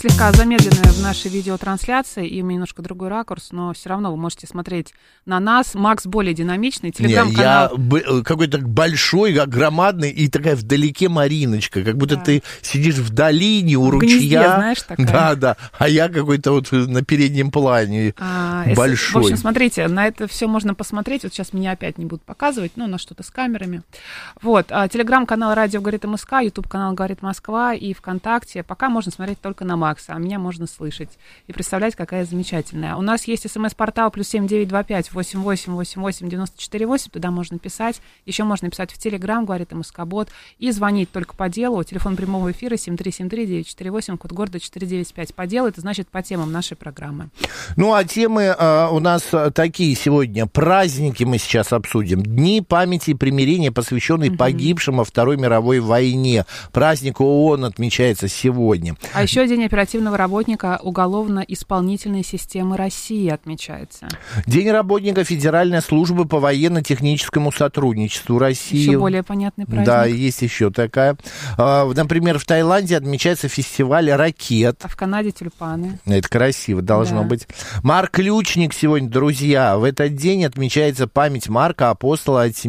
Слегка замедленная в нашей видеотрансляции, и немножко другой ракурс, но все равно вы можете смотреть на нас. Макс более динамичный, телеграм-канал. Я какой-то большой, громадный, и такая вдалеке Мариночка, как будто ты сидишь в долине у ручья. Гнезде, знаешь, такая. Да, а я какой-то вот на переднем плане большой. В общем, смотрите, на это все можно посмотреть. Вот сейчас меня опять не будут показывать, на что-то с камерами. Вот, телеграм-канал «Радио говорит МСК», ютуб-канал «Говорит Москва» и ВКонтакте. Пока можно смотреть только на Макса, а меня можно слышать и представлять, какая замечательная. У нас есть смс-портал +7 925 88 88 94 8, туда можно писать. Еще можно писать в Телеграм, говорит МСК-бот, и звонить только по делу. Телефон прямого эфира 7373948, код города 495. По делу, это значит по темам нашей программы. Ну, а темы у нас такие сегодня. Праздники мы сейчас обсудим. Дни памяти и примирения, посвященные погибшим во Второй мировой войне. Праздник ООН отмечается сегодня. А еще День оперативного работника уголовно-исполнительной системы России отмечается. День работника Федеральной службы по военно-техническому сотрудничеству России. Еще более понятный праздник. Да, есть еще такая. Например, в Таиланде отмечается фестиваль ракет. А в Канаде тюльпаны. Это красиво должно быть. Марк Ключник сегодня, друзья. В этот день отмечается память Марка, апостола от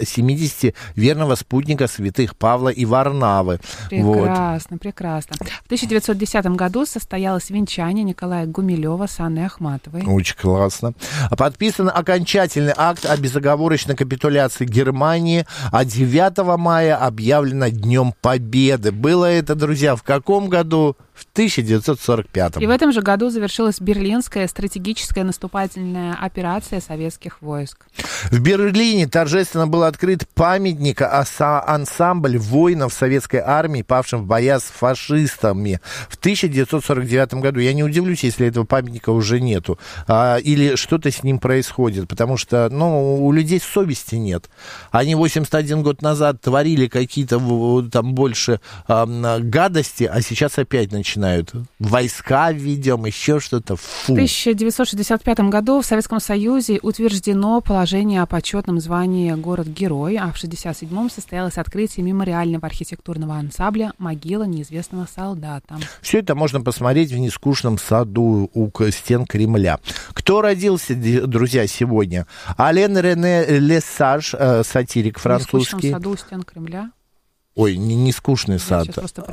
70 верного спутника святых Павла и Варнавы. Прекрасно, прекрасно. В 1910 году состоялось венчание Николая Гумилева с Анной Ахматовой. Очень классно. Подписан окончательный акт о безоговорочной капитуляции Германии, а 9 мая объявлено Днем Победы. Было это, друзья, в каком году? В 1945. И в этом же году завершилась Берлинская стратегическая наступательная операция советских войск. В Берлине торжественно был открыт памятник ансамбль воинов советской армии, павшим в боях с фашистами в 1949 году. Я не удивлюсь, если этого памятника уже нету. Или что-то с ним происходит, потому что, у людей совести нет. Они 81 год назад творили какие-то там больше гадости, а сейчас опять начинают. Войска введем, еще что-то. Фу. В 1965 году в Советском Союзе утверждено положение о почетном звании «Город-герой», а в 1967 состоялось открытие мемориального архитектурного ансамбля «Могила неизвестного солдата». Все это можно посмотреть в нескучном саду у стен Кремля. Кто родился, друзья, сегодня? Ален Рене Лесаж, сатирик французский. В нескучном саду у стен Кремля? Ой, не скучный сад.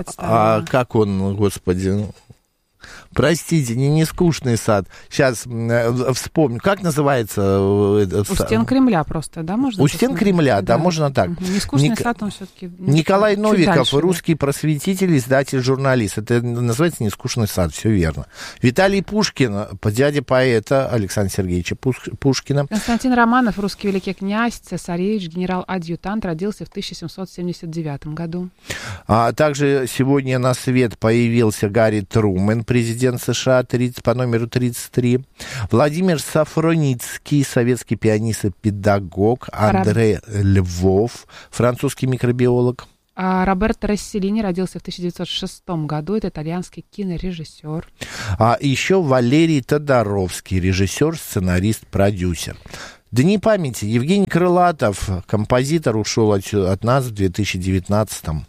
А как он, господи... Простите, не скучный сад. Сейчас вспомню. Как называется этот сад? У стен Кремля просто, да, можно? У стен Кремля, да, можно так. Не скучный сад, он все-таки... Николай Новиков, русский просветитель, издатель, журналист. Это называется не скучный сад, все верно. Виталий Пушкин, дядя поэта Александра Сергеевича Пушкина. Константин Романов, русский великий князь, цесаревич, генерал-адъютант, родился в 1779 году. А также сегодня на свет появился Гарри Трумэн, президент США по номеру 33. Владимир Сафроницкий, советский пианист и педагог. Андре Львов, французский микробиолог. Роберто Росселлини родился в 1906 году. Это итальянский кинорежиссер. А еще Валерий Тодоровский, режиссер, сценарист, продюсер. Дни памяти. Евгений Крылатов, композитор, ушел от нас в 2019-м.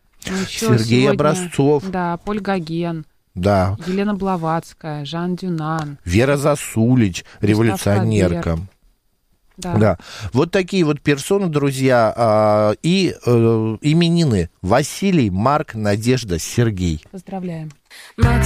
Сергей Образцов. Да, Поль Гоген. Да. Елена Блаватская, Жан Дюнан. Вера Засулич, революционерка. Да. Вот такие вот персоны, друзья, и именины. Василий, Марк, Надежда, Сергей. Поздравляем.